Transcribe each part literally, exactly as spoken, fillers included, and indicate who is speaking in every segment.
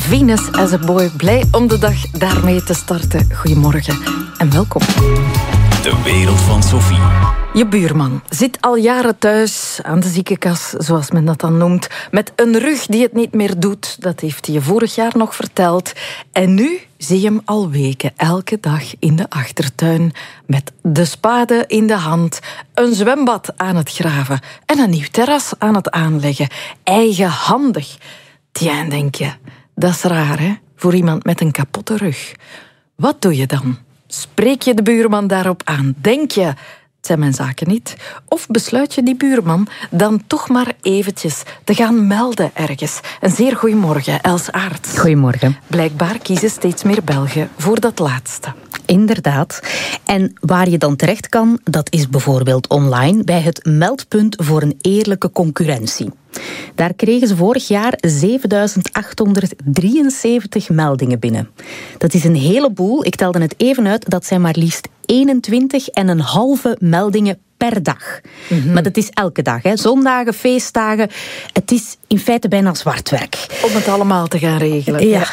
Speaker 1: Venus as a Boy. Blij om de dag daarmee te starten. Goedemorgen en welkom.
Speaker 2: De wereld van Sophie.
Speaker 1: Je buurman zit al jaren thuis aan de ziekenkas, zoals men dat dan noemt, met een rug die het niet meer doet. Dat heeft hij je vorig jaar nog verteld. En nu zie je hem al weken, elke dag in de achtertuin, met de spade in de hand, een zwembad aan het graven en een nieuw terras aan het aanleggen. Eigenhandig. Tja, denk je, dat is raar, hè? Voor iemand met een kapotte rug. Wat doe je dan? Spreek je de buurman daarop aan? Denk je, het zijn mijn zaken niet? Of besluit je die buurman dan toch maar eventjes te gaan melden ergens? Een zeer goeiemorgen, Els Aarts.
Speaker 3: Goedemorgen.
Speaker 1: Blijkbaar kiezen steeds meer Belgen voor dat laatste.
Speaker 3: Inderdaad. En waar je dan terecht kan, dat is bijvoorbeeld online bij het meldpunt voor een eerlijke concurrentie. Daar kregen ze vorig jaar zevenduizend achthonderddrieënzeventig meldingen binnen. Dat is een heleboel. Ik telde het even uit, dat zijn maar liefst eenentwintig en een halve meldingen per dag. Mm-hmm. Maar dat is elke dag, hè. Zondagen, feestdagen. Het is in feite bijna zwart werk.
Speaker 1: Om het allemaal te gaan regelen.
Speaker 3: Ja.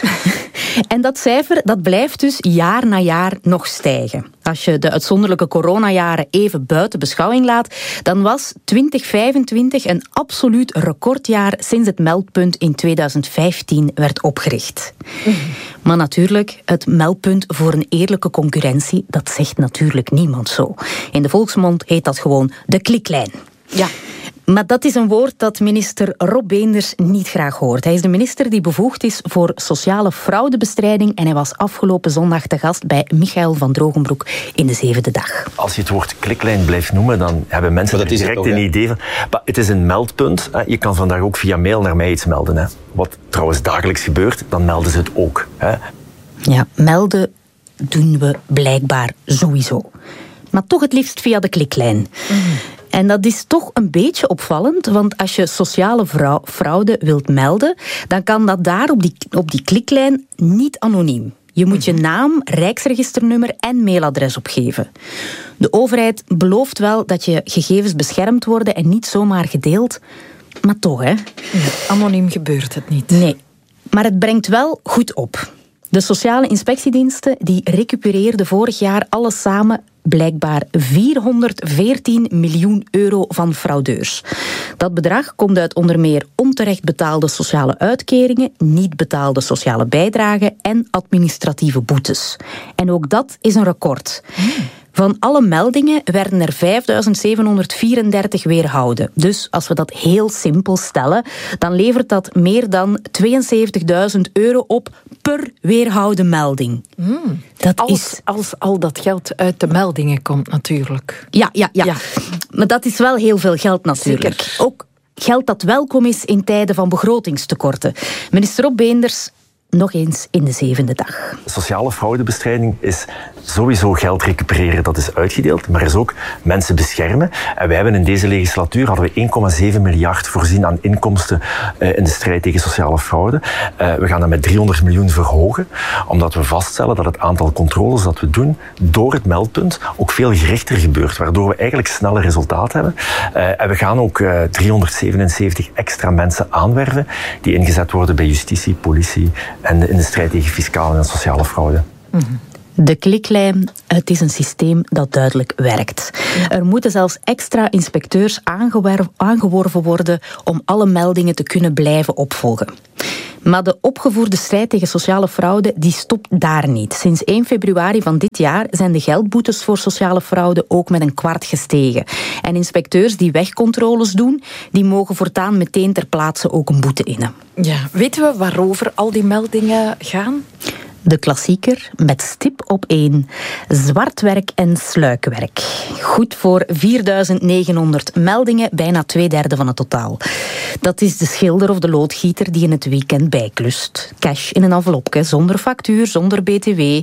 Speaker 3: En dat cijfer dat blijft dus jaar na jaar nog stijgen. Als je de uitzonderlijke coronajaren even buiten beschouwing laat, dan was twintig vijfentwintig een absoluut recordjaar sinds het meldpunt in tweeduizend vijftien werd opgericht. Mm-hmm. Maar natuurlijk, het meldpunt voor een eerlijke concurrentie, dat zegt natuurlijk niemand zo. In de volksmond heet dat gewoon de kliklijn.
Speaker 1: Ja.
Speaker 3: Maar dat is een woord dat minister Rob Beenders niet graag hoort. Hij is de minister die bevoegd is voor sociale fraudebestrijding en hij was afgelopen zondag te gast bij Michael van Drogenbroek in de Zevende Dag.
Speaker 4: Als je het woord kliklijn blijft noemen, dan hebben mensen er direct toch, een hè? idee van. Maar het is een meldpunt. Je kan vandaag ook via mail naar mij iets melden. Hè. Wat trouwens dagelijks gebeurt, dan melden ze het ook. Hè.
Speaker 3: Ja, melden doen we blijkbaar sowieso. Maar toch het liefst via de kliklijn. Mm. En dat is toch een beetje opvallend, want als je sociale fraude wilt melden, dan kan dat daar op die, op die kliklijn niet anoniem. Je moet je naam, rijksregisternummer en mailadres opgeven. De overheid belooft wel dat je gegevens beschermd worden en niet zomaar gedeeld, maar toch, hè?
Speaker 1: Ja, anoniem gebeurt het niet.
Speaker 3: Nee, maar het brengt wel goed op. De sociale inspectiediensten die recupereerden vorig jaar alles samen blijkbaar vierhonderdveertien miljoen euro van fraudeurs. Dat bedrag komt uit onder meer onterecht betaalde sociale uitkeringen, niet betaalde sociale bijdragen en administratieve boetes. En ook dat is een record. Hmm. Van alle meldingen werden er vijfduizend zevenhonderdvierendertig weerhouden. Dus als we dat heel simpel stellen, dan levert dat meer dan tweeënzeventigduizend euro op per weerhouden melding.
Speaker 1: Mm. Dat als, is... als al dat geld uit de meldingen komt natuurlijk.
Speaker 3: Ja, ja, ja, ja. Maar dat is wel heel veel geld natuurlijk. Zeker. Ook geld dat welkom is in tijden van begrotingstekorten. Minister Rob Beenders, nog eens in de Zevende Dag.
Speaker 4: Sociale fraudebestrijding is sowieso geld recupereren, dat is uitgedeeld, maar is ook mensen beschermen. En wij hebben in deze legislatuur hadden we één komma zeven miljard voorzien aan inkomsten uh, in de strijd tegen sociale fraude. Uh, we gaan dat met driehonderd miljoen verhogen, omdat we vaststellen dat het aantal controles dat we doen door het meldpunt ook veel gerichter gebeurt, waardoor we eigenlijk sneller resultaat hebben. Uh, en we gaan ook uh, driehonderdzevenenzeventig extra mensen aanwerven die ingezet worden bij justitie, politie en in de strijd tegen fiscale en sociale fraude.
Speaker 3: Mm-hmm. De kliklijn, het is een systeem dat duidelijk werkt. Ja. Er moeten zelfs extra inspecteurs aangeworven worden om alle meldingen te kunnen blijven opvolgen. Maar de opgevoerde strijd tegen sociale fraude die stopt daar niet. Sinds één februari van dit jaar zijn de geldboetes voor sociale fraude ook met een kwart gestegen. En inspecteurs die wegcontroles doen, die mogen voortaan meteen ter plaatse ook een boete innen.
Speaker 1: Ja, weten we waarover al die meldingen gaan?
Speaker 3: De klassieker met stip op één. Zwartwerk en sluikwerk. Goed voor vierduizend negenhonderd meldingen, bijna twee derde van het totaal. Dat is de schilder of de loodgieter die in het weekend bijklust. Cash in een envelopje, zonder factuur, zonder B T W.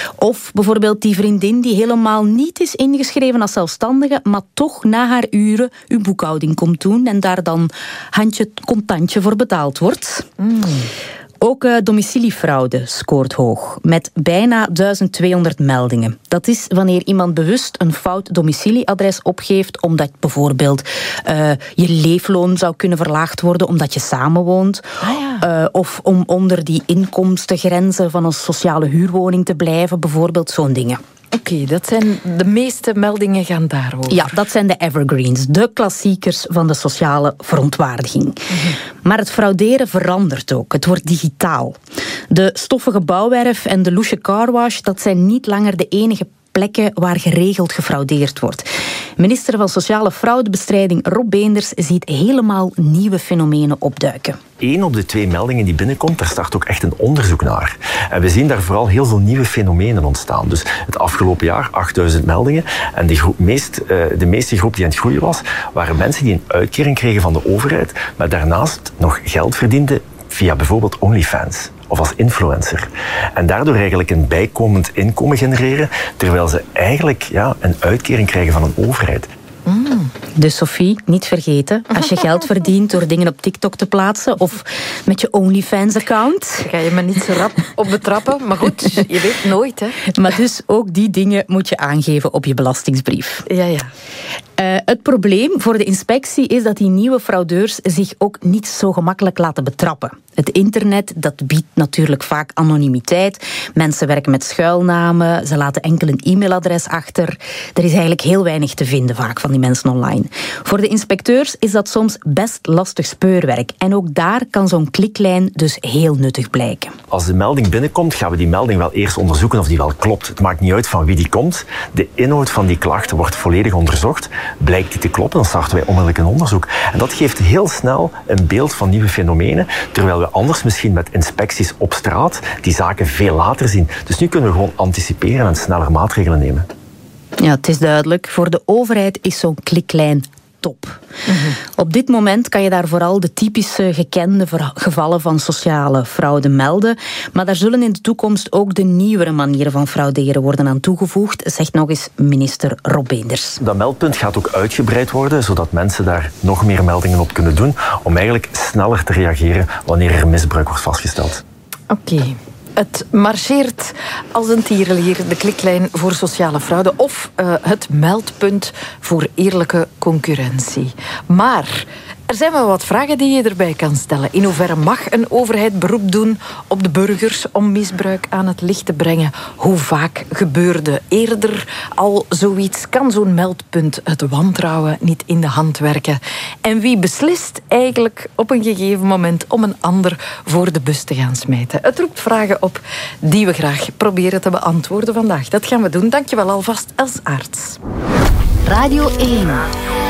Speaker 3: Of bijvoorbeeld die vriendin die helemaal niet is ingeschreven als zelfstandige, maar toch na haar uren uw boekhouding komt doen en daar dan handje contantje voor betaald wordt. Mm. Ook uh, domiciliefraude scoort hoog, met bijna duizend tweehonderd meldingen. Dat is wanneer iemand bewust een fout domicilieadres opgeeft, omdat bijvoorbeeld uh, je leefloon zou kunnen verlaagd worden omdat je samenwoont.
Speaker 1: Ah, ja.
Speaker 3: uh, of om onder die inkomstengrenzen van een sociale huurwoning te blijven, bijvoorbeeld zo'n dingen.
Speaker 1: Oké, okay, dat zijn de meeste meldingen gaan daarover.
Speaker 3: Ja, dat zijn de evergreens, de klassiekers van de sociale verontwaardiging. Mm-hmm. Maar het frauderen verandert ook. Het wordt digitaal. De stoffige bouwwerf en de loesje carwash, dat zijn niet langer de enige plekken waar geregeld gefraudeerd wordt. Minister van Sociale Fraudebestrijding Rob Beenders ziet helemaal nieuwe fenomenen opduiken.
Speaker 4: Eén op de twee meldingen die binnenkomt, daar start ook echt een onderzoek naar. En we zien daar vooral heel veel nieuwe fenomenen ontstaan. Dus het afgelopen jaar achtduizend meldingen. En de, groep meest, uh, de meeste groep die aan het groeien was, waren mensen die een uitkering kregen van de overheid, maar daarnaast nog geld verdienden via bijvoorbeeld OnlyFans. Of als influencer. En daardoor eigenlijk een bijkomend inkomen genereren, terwijl ze eigenlijk ja, een uitkering krijgen van een overheid.
Speaker 3: Mm. Dus Sophie, niet vergeten, als je geld verdient door dingen op TikTok te plaatsen of met je OnlyFans-account.
Speaker 1: Ga je me niet zo rap op betrappen, maar goed, je weet nooit, hè.
Speaker 3: Maar dus ook die dingen moet je aangeven op je belastingsbrief.
Speaker 1: Ja, ja.
Speaker 3: Uh, het probleem voor de inspectie is dat die nieuwe fraudeurs zich ook niet zo gemakkelijk laten betrappen. Het internet, dat biedt natuurlijk vaak anonimiteit. Mensen werken met schuilnamen, ze laten enkel een e-mailadres achter. Er is eigenlijk heel weinig te vinden vaak van die mensen online. Voor de inspecteurs is dat soms best lastig speurwerk. En ook daar kan zo'n kliklijn dus heel nuttig blijken.
Speaker 4: Als de melding binnenkomt, gaan we die melding wel eerst onderzoeken of die wel klopt. Het maakt niet uit van wie die komt. De inhoud van die klacht wordt volledig onderzocht. Blijkt die te kloppen, dan starten wij onmiddellijk een onderzoek. En dat geeft heel snel een beeld van nieuwe fenomenen, terwijl we anders misschien met inspecties op straat die zaken veel later zien. Dus nu kunnen we gewoon anticiperen en sneller maatregelen nemen.
Speaker 3: Ja, het is duidelijk. Voor de overheid is zo'n kliklijn top. Mm-hmm. Op dit moment kan je daar vooral de typische gekende gevallen van sociale fraude melden. Maar daar zullen in de toekomst ook de nieuwere manieren van frauderen worden aan toegevoegd, zegt nog eens minister Rob Beenders.
Speaker 4: Dat meldpunt gaat ook uitgebreid worden, zodat mensen daar nog meer meldingen op kunnen doen, om eigenlijk sneller te reageren wanneer er misbruik wordt vastgesteld.
Speaker 1: Oké. Okay. Het marcheert als een tierenlier, de kliklijn voor sociale fraude of uh, het meldpunt voor eerlijke concurrentie. Maar er zijn wel wat vragen die je erbij kan stellen. In hoeverre mag een overheid beroep doen op de burgers om misbruik aan het licht te brengen? Hoe vaak gebeurde eerder al zoiets? Kan zo'n meldpunt het wantrouwen niet in de hand werken? En wie beslist eigenlijk op een gegeven moment om een ander voor de bus te gaan smijten? Het roept vragen op die we graag proberen te beantwoorden vandaag. Dat gaan we doen. Dankjewel alvast, Els Aarts.
Speaker 5: Radio één.